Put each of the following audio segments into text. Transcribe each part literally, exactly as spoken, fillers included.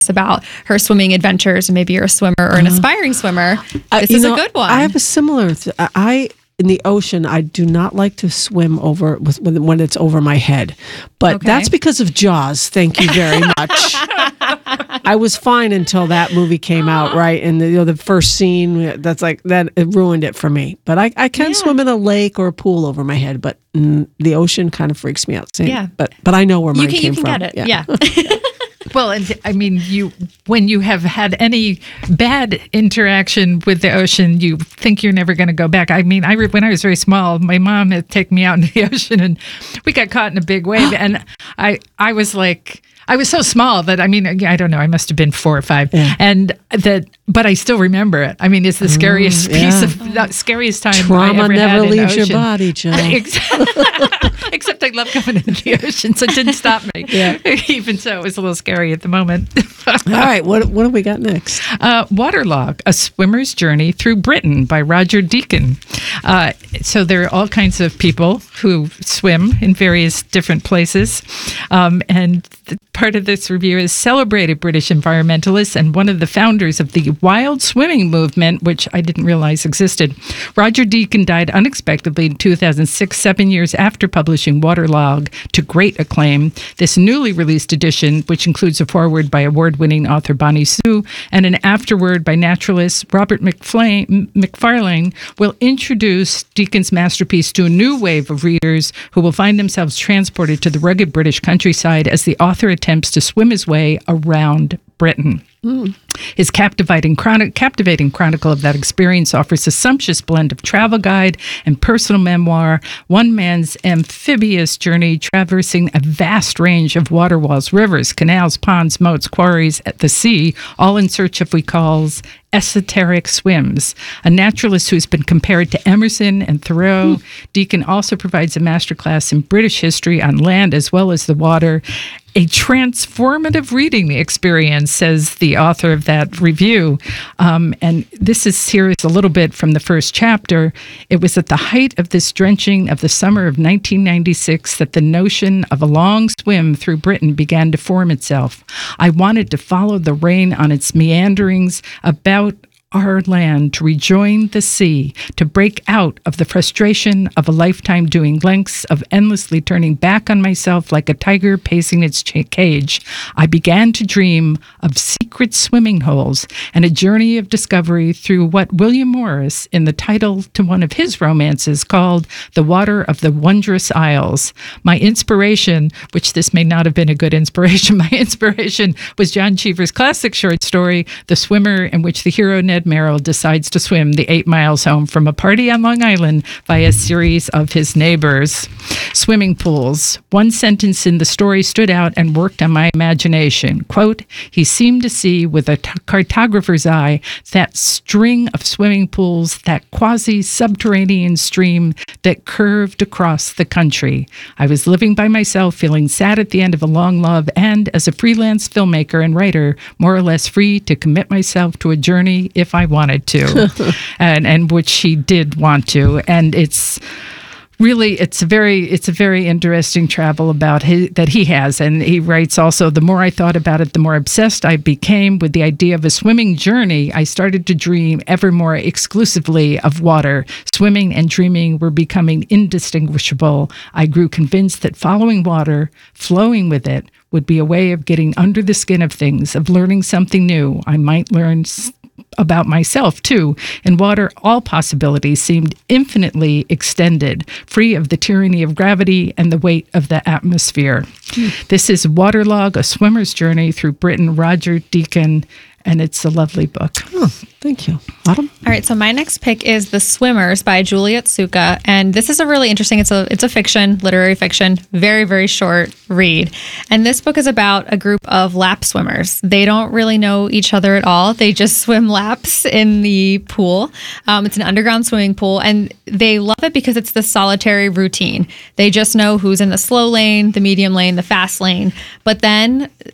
about her swimming adventures, and maybe you're a swimmer or an uh, aspiring swimmer, this uh, is know, a good one. I have a similar, th- I, in the ocean, I do not like to swim over with, when, when it's over my head, but okay. that's because of Jaws. Thank you very much. I was fine until that movie came out, right? And the, you know, the first scene, that's like, that it ruined it for me. But I, I can yeah. swim in a lake or a pool over my head, but mm, the ocean kind of freaks me out. Same. Yeah. But, but I know where mine you can, came you can from. Get it. Yeah. yeah. Well, and I mean, you when you have had any bad interaction with the ocean, you think you're never going to go back. I mean, I re- when I was very small, my mom had taken me out into the ocean, and we got caught in a big wave, and I I was like. I was so small that, I mean, I don't know, I must have been four or five. Yeah. And that, but I still remember it. I mean, it's the scariest mm, yeah. piece of, the scariest time Trauma I ever never had leaves in your body, Joe. Except I love going into the ocean, so it didn't stop me. Yeah. Even so, it was a little scary at the moment. All right, what what do we got next? Uh, Waterlog, A Swimmer's Journey Through Britain by Roger Deacon. Uh, so there are all kinds of people who swim in various different places. Um, and the, part of this review is celebrated British environmentalist and one of the founders of the wild swimming movement, which I didn't realize existed. Roger Deacon died unexpectedly in two thousand six, seven years after publishing Waterlog to great acclaim. This newly released edition, which includes a foreword by award-winning author Bonnie Sue and an afterword by naturalist Robert McFlane, McFarlane, will introduce Deacon's masterpiece to a new wave of readers who will find themselves transported to the rugged British countryside as the author attempts to swim his way around Britain. Mm. His captivating, chronic, captivating chronicle of that experience offers a sumptuous blend of travel guide and personal memoir, one man's amphibious journey traversing a vast range of water walls, rivers, canals, ponds, moats, quarries at the sea, all in search of what he calls esoteric swims. A naturalist who's been compared to Emerson and Thoreau, mm. Deacon also provides a masterclass in British history on land as well as the water. A transformative reading experience, says the author of that review. Um, and this is here is a little bit from the first chapter. It was at the height of this drenching of the summer of nineteen ninety-six that the notion of a long swim through Britain began to form itself. I wanted to follow the rain on its meanderings about our land, to rejoin the sea, to break out of the frustration of a lifetime doing lengths of endlessly turning back on myself like a tiger pacing its ch- cage. I began to dream of secret swimming holes and a journey of discovery through what William Morris, in the title to one of his romances, called The Water of the Wondrous Isles. My inspiration, which this may not have been a good inspiration, my inspiration was John Cheever's classic short story, The Swimmer, in which the hero Ned Merrill decides to swim the eight miles home from a party on Long Island by a series of his neighbors. Swimming pools. One sentence in the story stood out and worked on my imagination. Quote, he seemed to see with a t- cartographer's eye that string of swimming pools, that quasi-subterranean stream that curved across the country. I was living by myself, feeling sad at the end of a long love, and as a freelance filmmaker and writer, more or less free to commit myself to a journey if I wanted to, and and which he did want to. And it's really, it's a very, it's a very interesting travel about his, that he has. And he writes also, the more I thought about it, the more obsessed I became with the idea of a swimming journey. I started to dream ever more exclusively of water. Swimming and dreaming were becoming indistinguishable. I grew convinced that following water, flowing with it, would be a way of getting under the skin of things, of learning something new. I might learn about myself, too. In water, all possibilities seemed infinitely extended, free of the tyranny of gravity and the weight of the atmosphere. Mm. This is Waterlog, A Swimmer's Journey Through Britain, Roger Deacon, and it's a lovely book. Oh, thank you. Autumn? All right, so my next pick is The Swimmers by Juliet Suka, and this is a really interesting, it's a it's a fiction, literary fiction, very, very short read. And this book is about a group of lap swimmers. They don't really know each other at all. They just swim laps in the pool. Um, it's an underground swimming pool, and they love it because it's the solitary routine. They just know who's in the slow lane, the medium lane, the fast lane. But then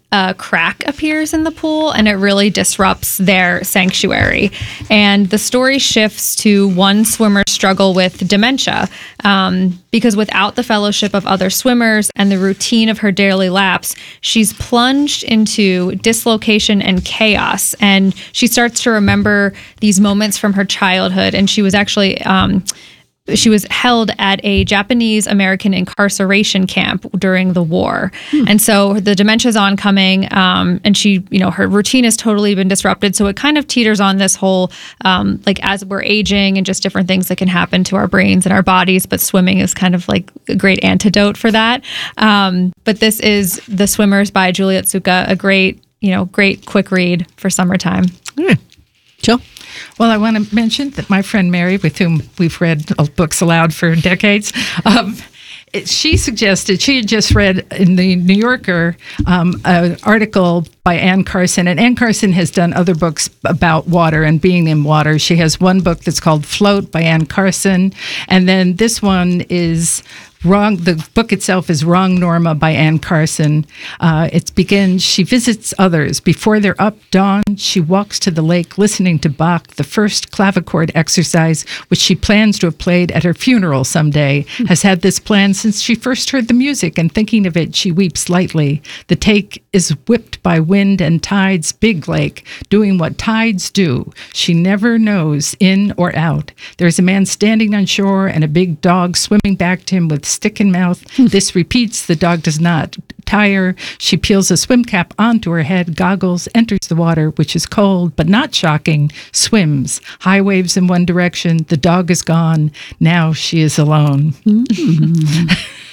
a crack appears in the pool and it really disrupts their sanctuary. And the story shifts to one swimmer's struggle with dementia um, because without the fellowship of other swimmers and the routine of her daily laps, she's plunged into dislocation and chaos. And she starts to remember these moments from her childhood. And she was actually... Um, She was held at a Japanese American incarceration camp during the war. Hmm. And so the dementia's oncoming, um, and she, you know, her routine has totally been disrupted. So it kind of teeters on this whole, um, like as we're aging and just different things that can happen to our brains and our bodies. But swimming is kind of like a great antidote for that. Um, but this is The Swimmers by Julie Otsuka, a great, you know, great quick read for summertime. Yeah. Jill? Well, I want to mention that my friend Mary, with whom we've read books aloud for decades, um, it, she suggested, she had just read in the New Yorker um, an article by Anne Carson. And Anne Carson has done other books about water and being in water. She has one book that's called Float by Anne Carson. And then this one is... Wrong. The book itself is Wrong Norma by Anne Carson. Uh, it begins, she visits others. Before they're up dawn, she walks to the lake listening to Bach, the first clavichord exercise, which she plans to have played at her funeral someday. Mm. Has had this plan since she first heard the music, and thinking of it, she weeps lightly. The take is whipped by wind and tides, big lake, doing what tides do. She never knows in or out. There's a man standing on shore and a big dog swimming back to him with stick in mouth. This repeats. The dog does not tire. She peels a swim cap onto her head, goggles, enters the water, which is cold but not shocking, swims. High waves in one direction. The dog is gone. Now she is alone. Mm-hmm.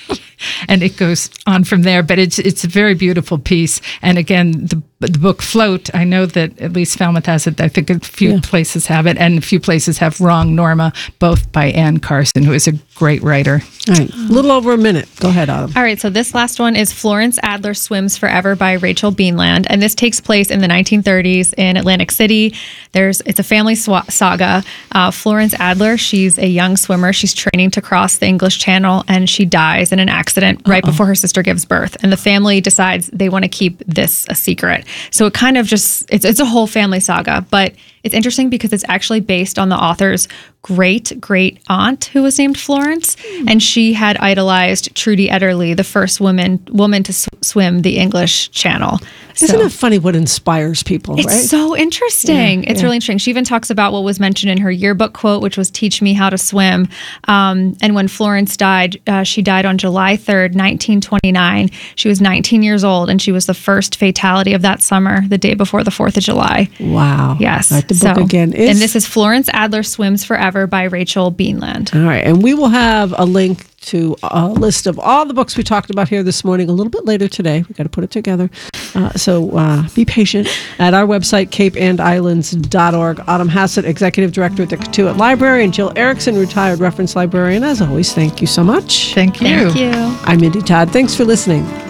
And it goes on from there, but it's it's a very beautiful piece. And again, the the book Float, I know that at least Falmouth has it. I think a few yeah. places have it, and a few places have Wrong Norma, both by Anne Carson, who is a great writer. All right, a little over a minute. Go ahead, Autumn. All right, so this last one is Florence Adler Swims Forever by Rachel Beanland, and this takes place in the nineteen thirties in Atlantic City. There's it's a family swa- saga. Uh, Florence Adler, she's a young swimmer. She's training to cross the English Channel, and she dies in an accident right Uh-oh. before her sister gives birth. And the family decides they want to keep this a secret. So it kind of just, it's it's a whole family saga, but it's interesting because it's actually based on the author's great great aunt who was named Florence, mm. and she had idolized Trudy Ederle, the first woman woman to sw- swim the English Channel. Isn't so, it funny what inspires people, it's right? It's so interesting. Yeah, it's yeah. really interesting. She even talks about what was mentioned in her yearbook quote, which was "Teach me how to swim." Um, and when Florence died, uh, she died on July third, nineteen twenty-nine. She was nineteen years old, and she was the first fatality of that summer, the day before the fourth of July. Wow. Yes. Right, the book so, again is... And this is Florence Adler Swims Forever by Rachel Beanland. All right. And we will have a link to a list of all the books we talked about here this morning a little bit later today. We've got to put it together. Uh, so uh, be patient. At our website, cape and islands dot org. Autumn Hassett, Executive Director at the Cotuit Library, and Jill Erickson, Retired Reference Librarian. As always, thank you so much. Thank you. Thank you. I'm Mindy Todd. Thanks for listening.